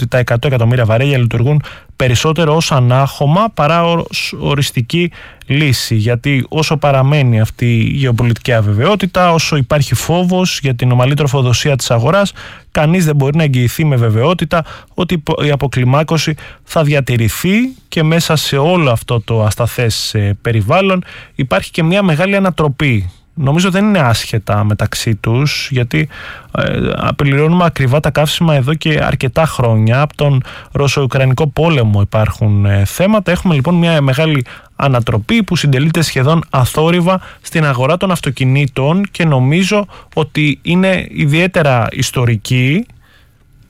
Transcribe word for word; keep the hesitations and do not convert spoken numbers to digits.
ότι τα εκατό εκατομμύρια βαρέλια λειτουργούν περισσότερο ως ανάχωμα παρά ως οριστική λύση, γιατί όσο παραμένει αυτή η γεωπολιτική αβεβαιότητα, όσο υπάρχει φόβος για την ομαλή τροφοδοσία της αγοράς, κανείς δεν μπορεί να εγγυηθεί με βεβαιότητα ότι η αποκλιμάκωση θα διατηρηθεί, και μέσα σε όλο αυτό το ασταθές περιβάλλον υπάρχει και μια μεγάλη ανατροπή. Νομίζω δεν είναι άσχετα μεταξύ τους, γιατί ε, απεληρώνουμε ακριβά τα καύσιμα εδώ και αρκετά χρόνια. Από τον Ρωσο-Ουκρανικό πόλεμο υπάρχουν ε, θέματα. Έχουμε λοιπόν μια μεγάλη ανατροπή που συντελείται σχεδόν αθόρυβα στην αγορά των αυτοκινήτων, και νομίζω ότι είναι ιδιαίτερα ιστορική